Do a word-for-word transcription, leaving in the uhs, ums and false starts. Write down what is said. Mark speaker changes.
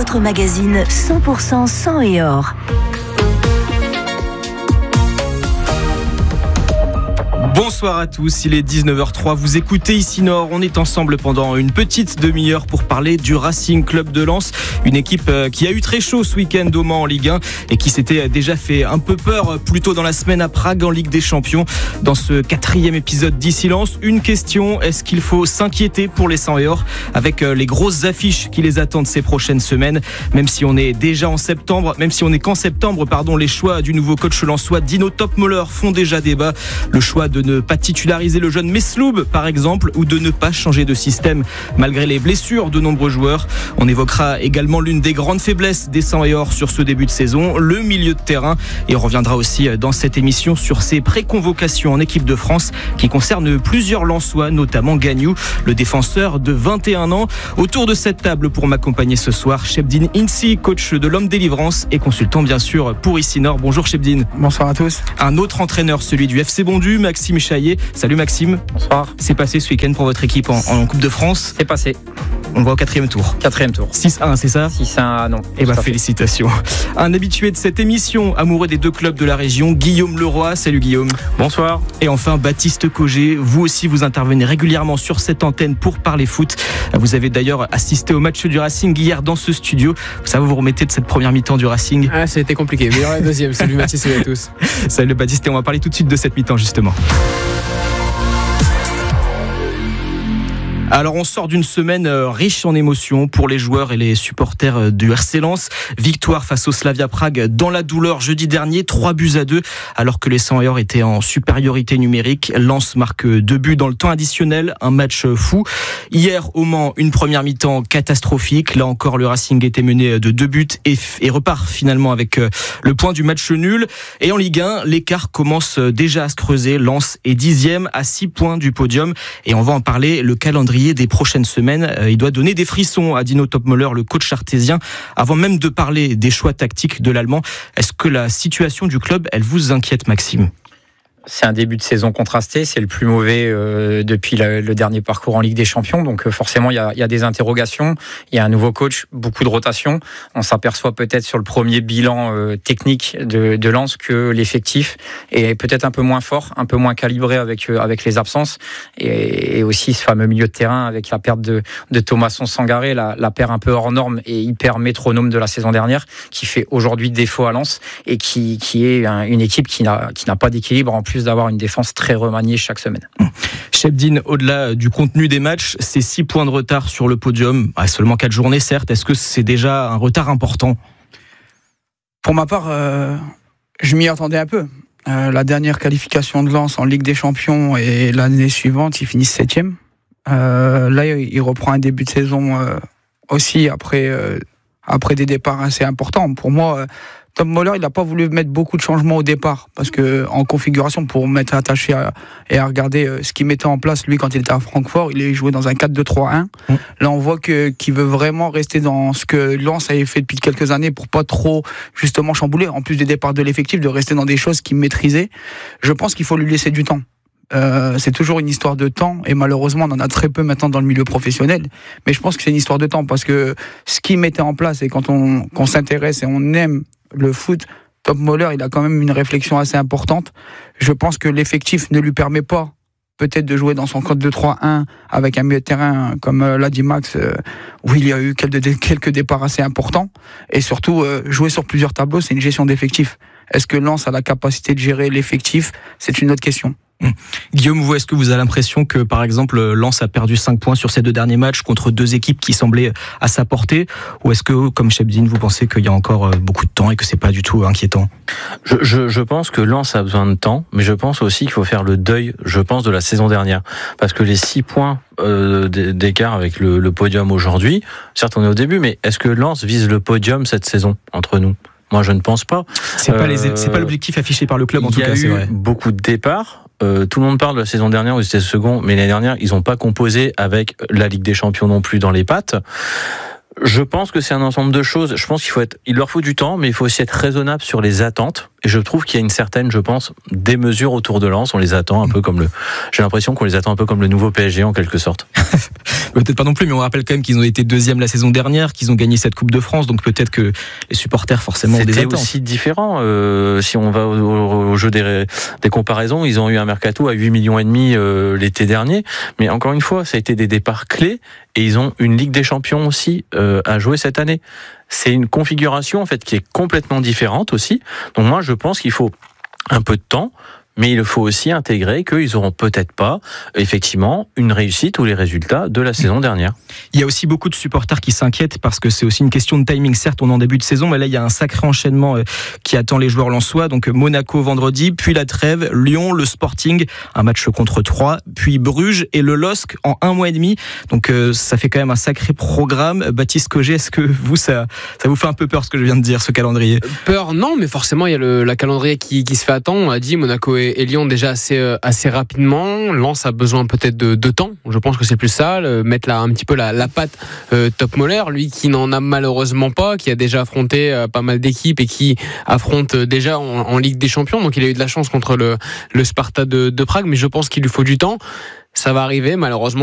Speaker 1: votre magazine cent pour cent sang et or.
Speaker 2: Bonsoir à tous, il est dix-neuf heures trois, vous écoutez Ici Nord, on est ensemble pendant une petite demi-heure pour parler du Racing Club de Lens, une équipe qui a eu très chaud ce week-end au Mans en Ligue un et qui s'était déjà fait un peu peur plus tôt dans la semaine à Prague en Ligue des Champions. Dans ce quatrième épisode d'Ici Lens, une question, est-ce qu'il faut s'inquiéter pour les sang et or avec les grosses affiches qui les attendent ces prochaines semaines, même si on est déjà en septembre, même si on est qu'en septembre, pardon, les choix du nouveau coach lensois Dino Toppmöller font déjà débat, le choix de ne pas titulariser le jeune Mesloub par exemple, ou de ne pas changer de système malgré les blessures de nombreux joueurs. On évoquera également l'une des grandes faiblesses des sang et or sur ce début de saison, le milieu de terrain, et on reviendra aussi dans cette émission sur ces préconvocations en équipe de France qui concernent plusieurs Lensois, notamment Gagnou, le défenseur de vingt et un ans. Autour de cette table pour m'accompagner ce soir, Chebdine Insi, coach de l'Homme Délivrance et consultant bien sûr pour Ici Nord. Bonjour Chebdine.
Speaker 3: Bonsoir à tous.
Speaker 2: Un autre entraîneur, celui du F C Bondu, Maxime Chaillet. Salut Maxime.
Speaker 4: Bonsoir.
Speaker 2: C'est passé ce week-end pour votre équipe en, en Coupe de France.
Speaker 4: C'est passé.
Speaker 2: On le voit au quatrième tour.
Speaker 4: Quatrième tour.
Speaker 2: six un, c'est ça ?
Speaker 4: six un, non.
Speaker 2: Eh bien, félicitations. Un habitué de cette émission, amoureux des deux clubs de la région, Guillaume Leroy. Salut Guillaume.
Speaker 5: Bonsoir.
Speaker 2: Et enfin, Baptiste Cogé. Vous aussi, vous intervenez régulièrement sur cette antenne pour parler foot. Vous avez d'ailleurs assisté au match du Racing hier dans ce studio. Ça vous vous remettez de cette première mi-temps du Racing ?
Speaker 3: Ah, ça a été compliqué. Meilleur la deuxième. Salut Mathis, salut à tous.
Speaker 2: Salut Baptiste, et on va parler tout de suite de cette mi-temps justement. Alors on sort d'une semaine riche en émotions pour les joueurs et les supporters du R C Lens. Victoire face au Slavia Prague dans la douleur jeudi dernier, trois buts à deux, alors que les sang et or étaient en supériorité numérique. Lens marque deux buts dans le temps additionnel, un match fou. Hier au Mans, une première mi-temps catastrophique. Là encore, le Racing était mené de deux buts et, et repart finalement avec le point du match nul. Et en Ligue un, l'écart commence déjà à se creuser. Lens est dixième à six points du podium. Et on va en parler, le calendrier des prochaines semaines, il doit donner des frissons à Dino Toppmöller, le coach chartésien, avant même de parler des choix tactiques de l'Allemand. Est-ce que la situation du club, elle vous inquiète, Maxime ?
Speaker 4: C'est un début de saison contrasté, c'est le plus mauvais euh, depuis la, le dernier parcours en Ligue des Champions, donc euh, forcément il y a, il y a des interrogations, il y a un nouveau coach, beaucoup de rotation. On s'aperçoit peut-être sur le premier bilan euh, technique de, de Lens que l'effectif est peut-être un peu moins fort, un peu moins calibré avec, euh, avec les absences, et, et aussi ce fameux milieu de terrain avec la perte de, de Thomasson Sangaré, la, la paire un peu hors norme et hyper métronome de la saison dernière, qui fait aujourd'hui défaut à Lens et qui, qui est un, une équipe qui n'a, qui n'a pas d'équilibre, en plus d'avoir une défense très remaniée chaque semaine.
Speaker 2: Chebdine, au-delà du contenu des matchs, c'est six points de retard sur le podium, à seulement quatre journées certes, est-ce que c'est déjà un retard important ?
Speaker 3: Pour ma part, euh, je m'y attendais un peu. Euh, la dernière qualification de Lens en Ligue des Champions et l'année suivante, ils finissent septième. Euh, là, il reprend un début de saison euh, aussi après, euh, après des départs assez importants. Pour moi, euh, Toppmöller, il n'a pas voulu mettre beaucoup de changements au départ, parce que en configuration, pour m'être attaché à, et à regarder ce qu'il mettait en place, lui, quand il était à Francfort, il jouait dans un quatre deux trois un. Mmh. Là, on voit que, qu'il veut vraiment rester dans ce que Lens avait fait depuis quelques années pour pas trop, justement, chambouler, en plus des départs de l'effectif, de rester dans des choses qu'il maîtrisait. Je pense qu'il faut lui laisser du temps. Euh, c'est toujours une histoire de temps, et malheureusement on en a très peu maintenant dans le milieu professionnel, mais je pense que c'est une histoire de temps, parce que ce qu'il mettait en place, et quand on, qu'on s'intéresse et on aime le foot, Toppmöller, il a quand même une réflexion assez importante. Je pense que l'effectif ne lui permet pas peut-être de jouer dans son quatre deux trois un avec un milieu de terrain comme euh, l'a dit Max, euh, où il y a eu quelques, quelques départs assez importants, et surtout euh, jouer sur plusieurs tableaux, c'est une gestion d'effectif. Est-ce que Lens a la capacité de gérer l'effectif ? C'est une autre question.
Speaker 2: Mmh. Guillaume, vous, est-ce que vous avez l'impression que, par exemple, Lens a perdu cinq points sur ces deux derniers matchs contre deux équipes qui semblaient à sa portée, ou est-ce que, comme Chebdine, vous pensez qu'il y a encore beaucoup de temps et que c'est pas du tout inquiétant ?
Speaker 5: je, je, je pense que Lens a besoin de temps, mais je pense aussi qu'il faut faire le deuil, je pense, de la saison dernière, parce que les six points euh, d'écart avec le, le podium aujourd'hui, certes on est au début, mais est-ce que Lens vise le podium cette saison entre nous ? Moi, je ne pense pas.
Speaker 2: C'est pas, les, c'est pas l'objectif affiché par le club, en tout cas, c'est vrai.
Speaker 5: Il y a eu beaucoup de départs. Euh, tout le monde parle de la saison dernière où ils étaient second, mais l'année dernière, ils n'ont pas composé avec la Ligue des Champions non plus dans les pattes. Je pense que c'est un ensemble de choses. Je pense qu'il faut être, il leur faut du temps, mais il faut aussi être raisonnable sur les attentes. Et Et je trouve qu'il y a une certaine, je pense, démesure autour de Lens. On les attend un peu comme le. J'ai l'impression qu'on les attend un peu comme le nouveau P S G en quelque sorte.
Speaker 2: Peut-être pas non plus, mais on rappelle quand même qu'ils ont été deuxième la saison dernière, qu'ils ont gagné cette Coupe de France, donc peut-être que les supporters forcément ont des
Speaker 5: C'était
Speaker 2: attentes.
Speaker 5: aussi différent. Euh, si on va au, au, au jeu des, des comparaisons, ils ont eu un mercato à huit millions et demi euh, l'été dernier, mais encore une fois, ça a été des départs clés et ils ont une Ligue des Champions aussi euh, à jouer cette année. C'est une configuration en fait qui est complètement différente aussi. Donc moi, je pense qu'il faut un peu de temps. Mais il faut aussi intégrer qu'ils n'auront peut-être pas, effectivement, une réussite ou les résultats de la saison dernière.
Speaker 2: Il y a aussi beaucoup de supporters qui s'inquiètent parce que c'est aussi une question de timing. Certes, on est en début de saison, mais là, il y a un sacré enchaînement qui attend les joueurs lensois. Donc, Monaco vendredi, puis la trêve, Lyon, le Sporting, un match contre Troyes, puis Bruges et le L O S C en un mois et demi. Donc, ça fait quand même un sacré programme. Baptiste Cogé, est-ce que vous, ça, ça vous fait un peu peur ce que je viens de dire, ce calendrier ?
Speaker 6: Peur, non, mais forcément, il y a le la calendrier qui, qui se fait attendre. On a dit Monaco et et Lyon déjà assez assez rapidement. Lens a besoin peut-être de, de temps. Je pense que c'est plus ça, le, mettre là un petit peu la, la patte euh, Top Moller, lui qui n'en a malheureusement pas, qui a déjà affronté euh, pas mal d'équipes et qui affronte déjà en, en Ligue des Champions. Donc il a eu de la chance contre le le Sparta de, de Prague, mais je pense qu'il lui faut du temps. Ça va arriver malheureusement.